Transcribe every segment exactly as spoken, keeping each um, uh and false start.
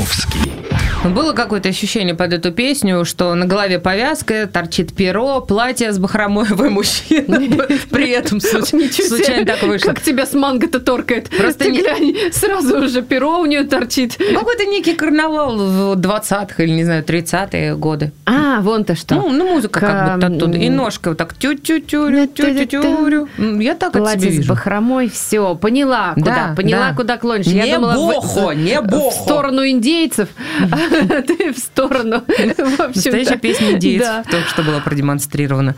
Маяковский. Было какое-то ощущение под эту песню, что на голове повязка, торчит перо, платье с бахромой, вы мужчина. При этом случайно так вышло. Как тебя с манго-то торкает. Просто ты глянь, сразу уже перо у нее торчит. Какой-то некий карнавал в двадцатых или, не знаю, тридцатые годы. А, вон-то что. Ну, ну музыка как будто оттуда. И ножка вот так тю-тю-тюрю, тю-тю-тюрю. Я так это себе вижу. Платье с бахромой, все, поняла, куда, поняла, куда клонишь. Не бохо, не бохо. В сторону индейцев. Ты в сторону. Настоящая песня индейцев только что была продемонстрирована.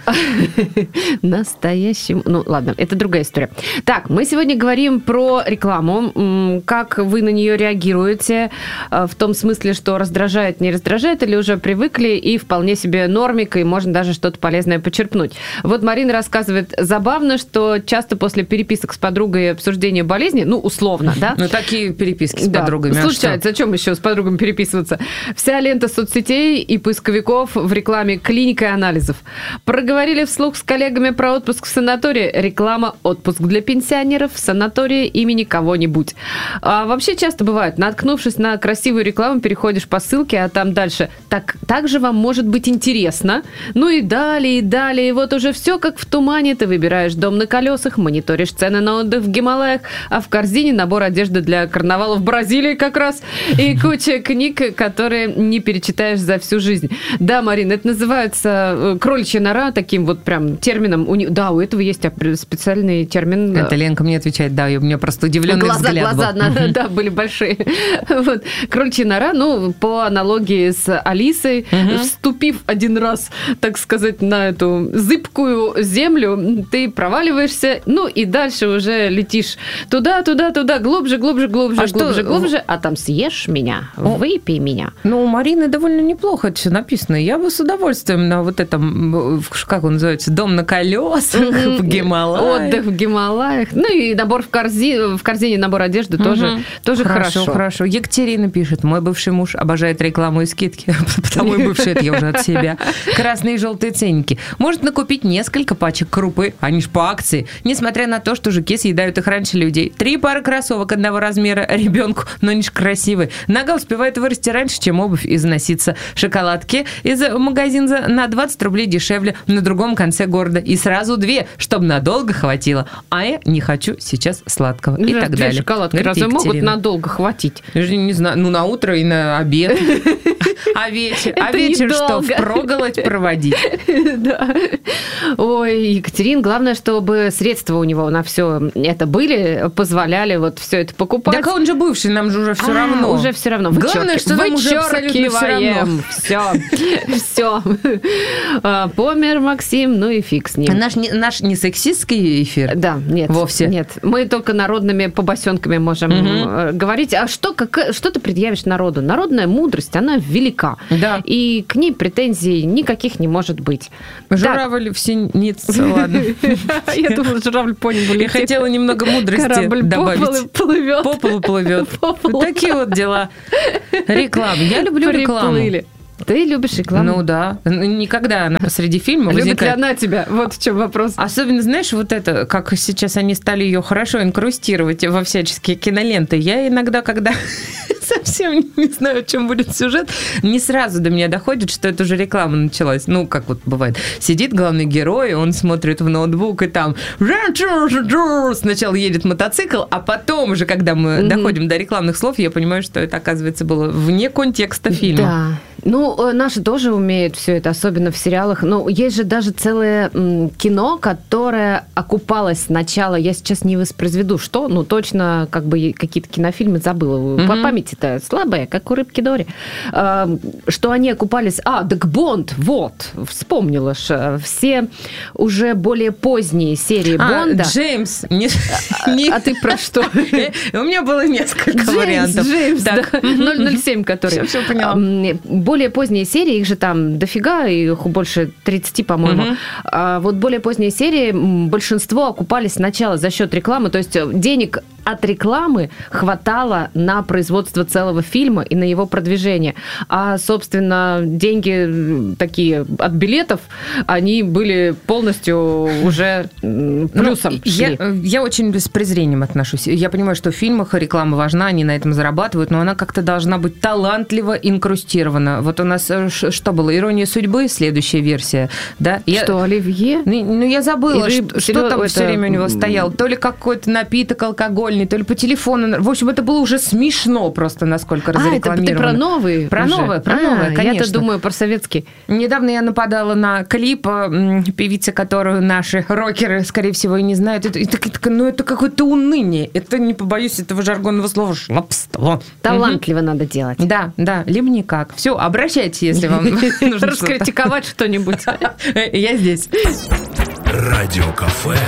Настоящим. Ну, ладно, это другая история. Так, мы сегодня говорим про рекламу. Как вы на нее реагируете? В том смысле, что раздражает, не раздражает, или уже привыкли и вполне себе нормика, и можно даже что-то полезное почерпнуть. Вот Марина рассказывает, забавно, что часто после переписок с подругой и обсуждения болезни, ну, условно, да? Ну, такие переписки с да, подругами. случается. О чем еще с подругами переписываться? Вся лента соцсетей и поисковиков в рекламе клиник и анализов. Проговорили вслух с коллегами про отпуск в санатории. Реклама «Отпуск для пенсионеров в санатории имени кого-нибудь». А вообще часто бывает, наткнувшись на красивую рекламу, переходишь по ссылке, а там дальше. Так, так же вам может быть интересно. Ну и далее, и далее. И вот уже все как в тумане. Ты выбираешь дом на колесах, мониторишь цены на отдых в Гималаях, а в корзине набор одежды для карнавала в Бразилии как раз. И куча книг, которые не перечитаешь за всю жизнь. Да, Марина, это называется кроличья нора, таким вот прям термином. У не... Да, у этого есть специальный термин. Это Ленка мне отвечает, да, у меня просто удивленный глаза, взгляд глаза, был. Глаза, да, были большие. Вот. Кроличья нора, ну, по аналогии с Алисой, угу. Вступив один раз, так сказать, на эту зыбкую землю, ты проваливаешься, ну, и дальше уже летишь туда, туда, туда, глубже, глубже, глубже, а глубже, что? глубже, а там съешь меня, выпей меня. Ну, у Марины довольно неплохо это все написано. Я бы с удовольствием на вот этом, как он называется, дом на колесах в Гималаях. Отдых в Гималаях. Ну, и набор в корзине, в корзине набор одежды тоже, тоже хорошо. Хорошо, хорошо. Екатерина пишет, мой бывший муж обожает рекламу и скидки, потому и бывший, это я уже от себя. Красные и желтые ценники. Может накупить несколько пачек крупы, они ж по акции, несмотря на то, что жуки съедают их раньше людей. Три пары кроссовок одного размера ребенку, но они ж красивые. Нога успевает вырасти раньше, чем обувь износится. Шоколадки из магазина на двадцать рублей дешевле на другом конце города. И сразу две, чтобы надолго хватило. А я не хочу сейчас сладкого. И да, так две далее. Шоколадки разве могут надолго хватить? Я же не знаю, ну на утро и на обед. А вечер, а вечер что, впроголодь проводить? Да. Ой, Екатерин, главное, чтобы средства у него на все это были, позволяли вот все это покупать. Так он же бывший, нам же уже все а, равно. Уже все равно. Главное, что нам уже абсолютно все равно. Все, все. Помер Максим, ну и фиг с ним. Наш не, наш не сексистский эфир? Да, нет. Вовсе? Нет. Мы только народными побосенками можем угу. говорить. А что, как, что ты предъявишь народу? Народная мудрость, она велика. Да. И к ней претензий никаких не может быть. Журавль в синице, ладно. Я думала, журавль по небу летит. Я хотела немного мудрости добавить. Корабль плывет. По полу плывет. Такие вот дела. Реклама. Я люблю рекламу. Ты любишь рекламу? Ну да. Никогда она посреди фильма возникает. Любит ли она тебя? Вот в чем вопрос. Особенно, знаешь, вот это, как сейчас они стали ее хорошо инкрустировать во всяческие киноленты. Я иногда, когда совсем не знаю, о чем будет сюжет, не сразу до меня доходит, что это уже реклама началась. Ну, как вот бывает. Сидит главный герой, он смотрит в ноутбук, и там сначала едет мотоцикл, а потом уже, когда мы mm-hmm. доходим до рекламных слов, я понимаю, что это, оказывается, было вне контекста фильма. Да. Ну, наши тоже умеют все это, особенно в сериалах. Но есть же даже целое м, кино, которое окупалось сначала. Я сейчас не воспроизведу, что, ну, точно, как бы, какие-то кинофильмы забыла. Mm-hmm. По памяти-то слабая, как у рыбки Дори. А, что они окупались... А, так Бонд, вот, вспомнила ж. Все уже более поздние серии а, Бонда. Джеймс. Не... А, а ты про что? У меня было несколько вариантов. Джеймс, да. ноль ноль семь, который... Все поняла. Более поздние серии, их же там дофига, их больше тридцать, по-моему. Uh-huh. А вот более поздние серии большинство окупались сначала за счет рекламы, то есть денег от рекламы хватало на производство целого фильма и на его продвижение. А, собственно, деньги такие от билетов, они были полностью уже плюсом ну, шли. Я, я очень с презрением отношусь. Я понимаю, что в фильмах реклама важна, они на этом зарабатывают, но она как-то должна быть талантливо инкрустирована. Вот у нас что было? «Ирония судьбы», следующая версия. Да? Я, что, Оливье? Ну, ну я забыла, Или, что, что там это... все время у него стоял. То ли какой-то напиток алкогольный, то ли по телефону. В общем, это было уже смешно просто, насколько разрекламировано. А, это ты про новые? Про уже? новое, про а, новое, конечно. Я-то думаю про советский. Недавно я нападала на клип певицы, которую наши рокеры, скорее всего, и не знают. И, и, и, ну, это какое-то уныние. Это, не побоюсь этого жаргонного слова, шлапство. Талантливо угу. надо делать. Да, да, либо никак. Все, обращайтесь, если вам нужно раскритиковать что-нибудь. Я здесь. Радио Кафе.